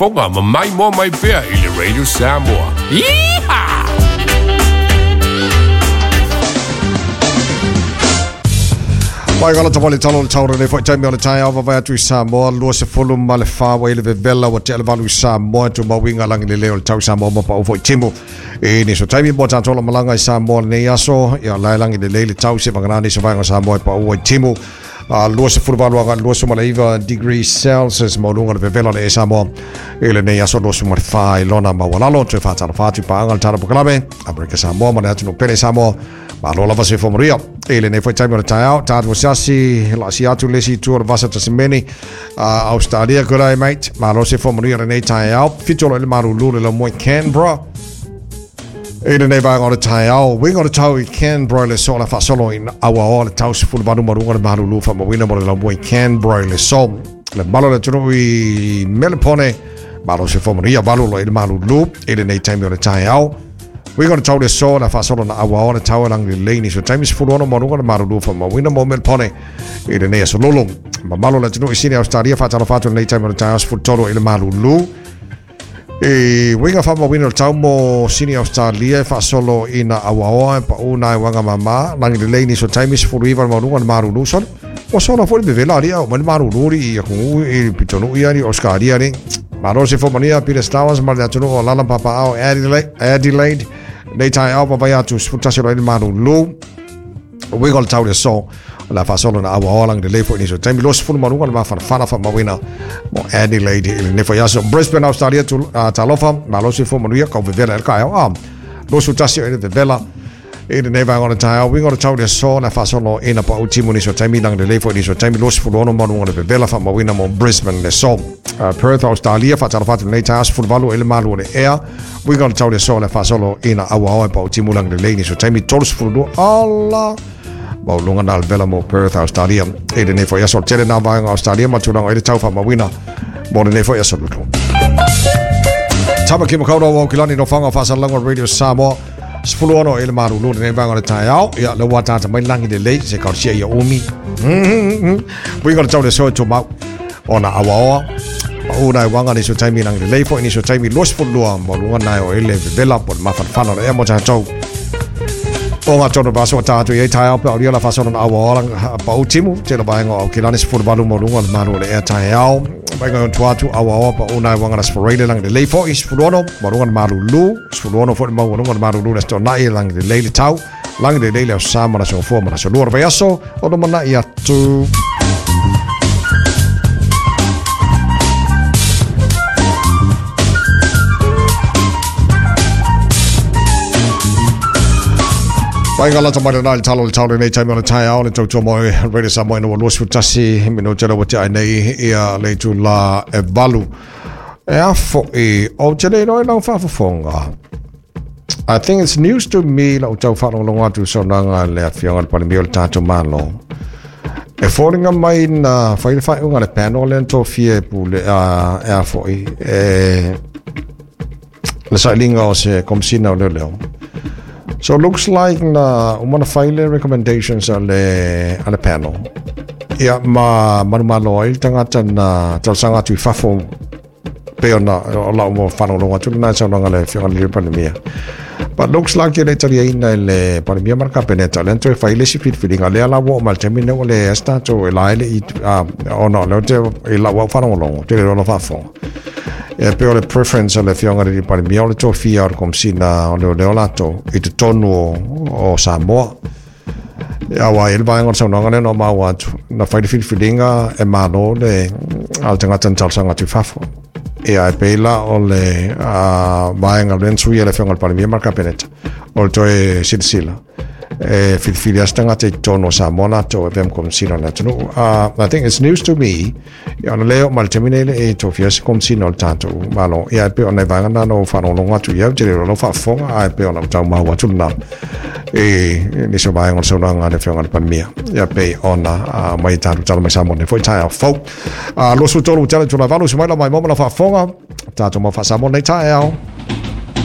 Ponga mai mo mai pea i le Radio Samoa. Iha! Mai gala tawali talo tauro ne foi taimi o le tai ava vai atu i Samoa lua se fulu ma le whawa i le vevela wa te alawalu i Samoa tu mawinga langi le leo le tau Samoa ma pa ufo i timu e ni so taimi mo tatola malanga i Samoa ne aso ia lai langi le le tau se vanganani se vanga Samoa pa ufo i timu lua se fulu valuanga lua se malaiva degrees Celsius ma lunga le vevela le Samoa e le ne aso lua se marifai lona ma walalo tu fatala fatu pa angal tara pukalame Amerika Samoa ma ne atu no pele Samoa ma lola vase fomoria ele ne foi taimi o le taiao tatu siasi la si atu lesi tu o vasa tasimeni Australia good mate ma lo se fomoria le nei taiao fitolo le marulu le mo Canberra ele ne va on le taiao we got to tau i Canberra le sola fa solo in awa o le tau se fulu vanu marunga le marulu fa mo wina mo le mo Canberra le so le malo le tunu i Melbourne ma lo se fomoria valu lo le marulu ele nei taimi o le taiao we're going to tell the soul na fasolo na awa na tawa lang le ni so time is full on mo no maru do fa mo wina mo mel pone e le ne so lolo ma malo la tino isini Australia fa tala fatu nei time na tawas fu tolo ile maru lu e winga fa mo wina tau mo sini Australia fa solo ina awa pa una wanga mama lang le ni so time is full even mo no maru lu so o solo fu be vela ria mo maru lu ri ku e pitonu ia ni Australia ni maro se fo mania pile stars ma le tino o lala papa au Adelaide nei tai au vai atu sfutasio le manu lu we gol tau le so la fa solo na awa lang de le fo ni so time los fu manu ma fa fa mawina mo Adelaide ne fo yaso Brisbane Australia tu talofa ma lo se fo manu ya ko vela el kai lo sfutasio de vela e ne va on tai we gol tau le so na fa solo ina pa ultimo ni so time lang de le fo ni so time los fu no manu de vela fa mawina mo Brisbane le so Perth Australia fa tala fatu nei tas fu valu ele malu le air we gonna tell the sola fa solo ina awa pa timulang de leni so time tols fu do alla ba lunga dal vela mo Perth Australia e de ne fo yaso tele na va Australia ma tulang ele tau fa mawina mo de ne fo yaso lu tama ki mo kaudo wo kilani no fanga fa salanga Radio Samoa sfuluono ele maru lu ne va ngona taiao ya le wata ta mai langi de le se ka sia ya umi we gonna tell the sola to ma ona awa una wanga ni so time nang le fo ni so time los fo lo mo lunga na o ele vela por ma fa fa no e mo cha chou o nga chou ba so ta tu ye tai pa ri la fa so na awa pa u timu te lo ba ngo ki la ni fo ba lu mo lunga ma ro le e tai ao ba ngo tu awa pa una wanga na sporele lang le fo is fo no mo lunga ma lu fo no fo mo lunga ma lu le sto na e lang le tau lang le sa ma so fo ma so lo ba yaso o no ma ya tu Pai gala tamai na talo nei time on tai au le tau mo Radio Samoa no lo sutasi mino tera wati ai nei ia le tu la e valu e afo e o tele no na fa fonga I think it's news to me la tau fa no longa tu so na le afionga pa mi o tato malo e foringa mai na fa unga le panel le to fie pu le e afo e le sailinga o se komsina o le So it looks like na umana file recommendations ale panel. Ia malo il tangata na talsanga tu fafo pe ona la mo fano longa tu na sa longa le fianga le pandemia. But looks like le taria ina le pandemia marka peneta lento file si fit feeling ale ala wo mal termine ole esta to ele ona le te la wo fano longa te lo fafo. E pe le preference le fianga di pandemia le to fia come sina le lato i tonu o Samoa ya wa il va ngor sono ngane no ma wa na fai feelinga e malo le altanga tantal sanga tu fafo e ai pela o le va ngor den su le fianga pandemia marka peneta o to e silsila e filia stanga te tono Samoa to vem come sina na to I think it's news to me ya no leo mal terminele e to fias come sina al tanto malo e pe on va ngana no fa no ngatu ya te lo fa fonga ai pe on ta ma wa tuna e ni so va ngor so nga le fianga pa mia ya pe ona mai tanto mai Samoa ne foi tai fo lo su tolo tele to la valo so mai la mai mo la fa fonga tanto mo fa Samoa nei tai